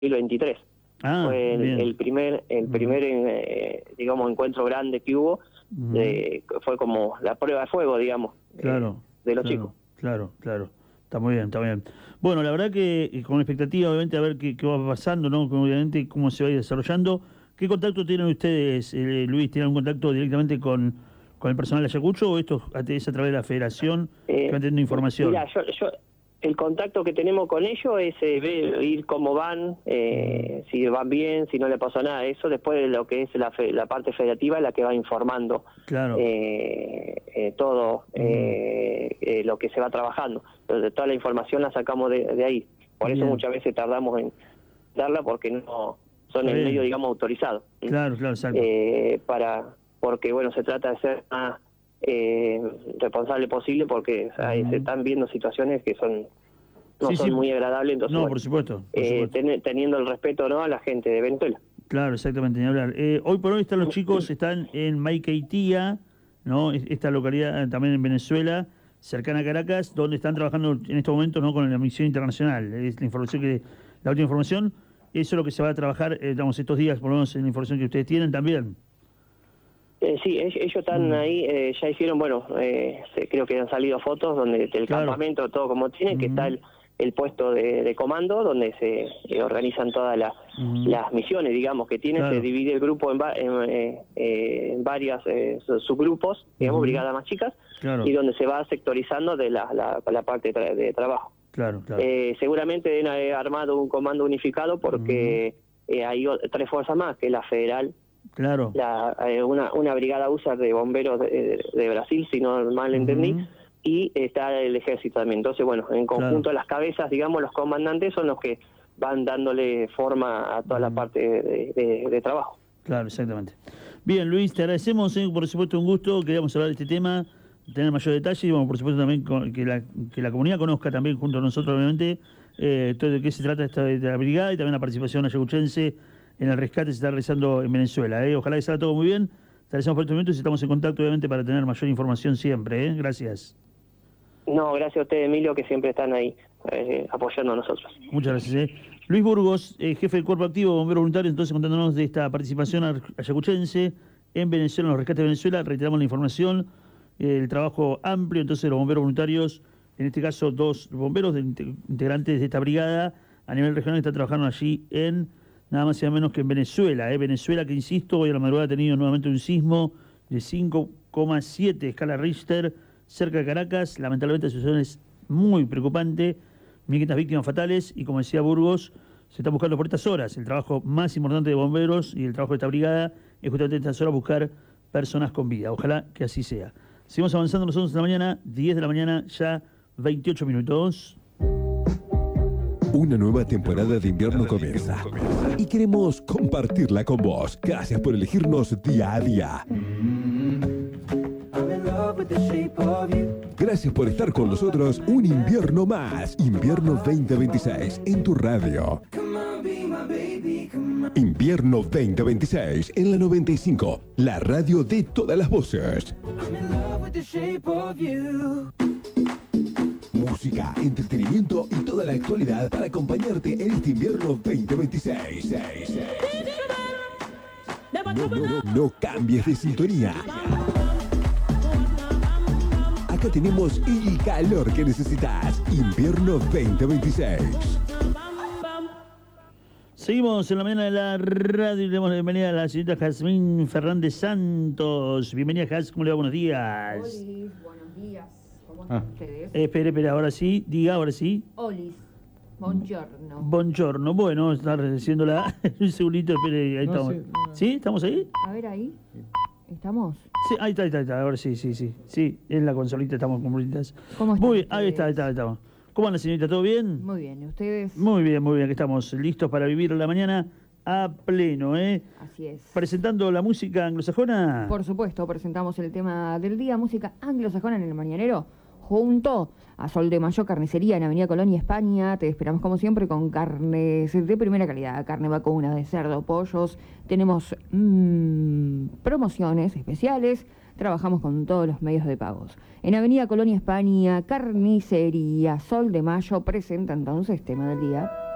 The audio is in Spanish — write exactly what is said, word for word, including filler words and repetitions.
veintitrés. Ah, Fue el, bien. el primer, el primer eh, digamos, encuentro grande que hubo, Mm. eh, fue como la prueba de fuego, digamos, Claro, eh, de los claro, chicos. claro, claro. Está muy bien, está muy bien. Bueno, la verdad que eh, con expectativa, obviamente, a ver qué, qué va pasando, ¿no? Como, obviamente, cómo se va a ir desarrollando. ¿Qué contacto tienen ustedes, eh, Luis? ¿Tienen un contacto directamente con, con el personal de Ayacucho o esto es a través de la federación que Eh, van teniendo información? Mira, yo, yo, el contacto que tenemos con ellos es eh, ver, ir cómo van, eh, si van bien, si no le pasó nada. Eso después de lo que es la, fe, la parte federativa es la que va informando Claro. eh, eh, todo eh, eh, lo que se va trabajando. Entonces, toda la información la sacamos de, de ahí. Por Bien. eso muchas veces tardamos en darla porque no son Está el bien. medio, digamos, autorizado. Claro, claro, exacto. Eh, para porque, bueno, se trata de ser más eh, responsable posible porque o sea, Ujú. se están viendo situaciones que son no Sí, son sí. muy agradables, entonces No, bueno, por supuesto, por eh, supuesto. ten, teniendo el respeto, ¿no?, a la gente de Venezuela. Claro, exactamente, ni hablar. Eh, hoy por hoy están los chicos, están en Maiquetía, ¿no? Es- Esta localidad eh, también en Venezuela, cercana a Caracas, donde están trabajando en estos momentos, ¿no?, con la misión internacional. Es la información que, la última información, eso es lo que se va a trabajar, eh, digamos, estos días, por lo menos en la información que ustedes tienen también. Eh, sí, ellos, ellos están Mm. ahí, eh, ya hicieron, bueno, eh, se- creo que han salido fotos donde el Claro. campamento, todo como tiene, que Ujú. está el, el puesto de, de comando, donde se eh, organizan todas las, Ujú. las misiones, digamos, que tiene. Claro. Se divide el grupo en, va- en, eh, eh, en varias eh, su- subgrupos, digamos, Ujú. brigadas más chicas, Claro. y donde se va sectorizando de la, la, la parte de, tra- de trabajo. Claro, claro. Eh, seguramente deben haber armado un comando unificado porque eh, hay o- tres fuerzas más, que es la federal, Claro. la, eh, una, una brigada U S A R de bomberos de, de Brasil, si no mal entendí, Ujú. y está el ejército también. Entonces, bueno, en conjunto Claro. las cabezas, digamos, los comandantes son los que van dándole forma a toda la Ujú. parte de, de- de trabajo. Claro, exactamente. Bien, Luis, te agradecemos, eh, por supuesto, un gusto. Queríamos hablar de este tema, tener mayor detalle y, bueno, por supuesto, también con- que, la, que la comunidad conozca también, junto a nosotros, obviamente, eh, todo de qué se trata esta de la brigada y también la participación ayacuchense en el rescate que se está realizando en Venezuela. Eh. Ojalá que salga todo muy bien. Te agradecemos por estos minutos y estamos en contacto, obviamente, para tener mayor información siempre. Eh. Gracias. No, gracias a ustedes, Emilio, que siempre están ahí eh, apoyando a nosotros. Muchas gracias. Eh. Luis Burgos, eh, jefe del Cuerpo Activo, bombero voluntario, entonces contándonos de esta participación ar- ayacuchense en Venezuela, en los rescates de Venezuela. Reiteramos la información, eh, el trabajo amplio, entonces los bomberos voluntarios, en este caso dos bomberos de, inte- integrantes de esta brigada a nivel regional que están trabajando allí en nada más y nada menos que en Venezuela. Eh. Venezuela, que insisto, hoy a la madrugada ha tenido nuevamente un sismo de cinco coma siete escala Richter cerca de Caracas. Lamentablemente la situación es muy preocupante. mil quinientas víctimas fatales y, como decía Burgos, se está buscando por estas horas. El trabajo más importante de bomberos y el trabajo de esta brigada es justamente en estas horas buscar personas con vida. Ojalá que así sea. Seguimos avanzando nosotros en la mañana, diez de la mañana, ya veintiocho minutos. Una nueva temporada de invierno comienza y queremos compartirla con vos. Gracias por elegirnos día a día. Gracias por estar con nosotros un invierno más. Invierno veinte veintiséis en tu radio. Invierno veinte veintiséis en la noventa y cinco, la radio de todas las voces. Música, entretenimiento y toda la actualidad para acompañarte en este invierno veinte veintiséis. No, no, no, no cambies de sintonía. Acá tenemos el calor que necesitas. Invierno veinte veintiséis. Seguimos en la mañana de la radio y le damos la bienvenida a la señorita Jazmín Fernández Santos. Bienvenida, Jaz, ¿cómo le va? Buenos días. Olis, buenos días. ¿Cómo están Ah. ustedes? Eh, espere, espere, ahora sí, diga, ahora sí. Olis, buongiorno. Buongiorno, bueno, está recibiéndola. Un segundito, espere, ahí No, estamos. sí. Sí. ¿Estamos ahí? A ver ahí. ¿Estamos? Sí, ahí está, ahí está, ahí está, ahora sí, sí, sí. Sí, en la consolita estamos con bolitas. ¿Cómo están Muy bien, ahí ustedes? está, ahí está, ahí estamos. ¿Cómo anda, señorita? ¿Todo bien? Muy bien, ¿y ustedes? Muy bien, muy bien, aquí estamos listos para vivir la mañana a pleno, ¿eh? Así es. Presentando la música anglosajona. Por supuesto, presentamos el tema del día, música anglosajona en el Mañanero, junto a Sol de Mayo Carnicería en Avenida Colonia, España. Te esperamos como siempre con carnes de primera calidad, carne vacuna, de cerdo, pollos. Tenemos mmm, promociones especiales. Trabajamos con todos los medios de pagos. En Avenida Colonia, España, Carnicería Sol de Mayo presenta entonces tema del día.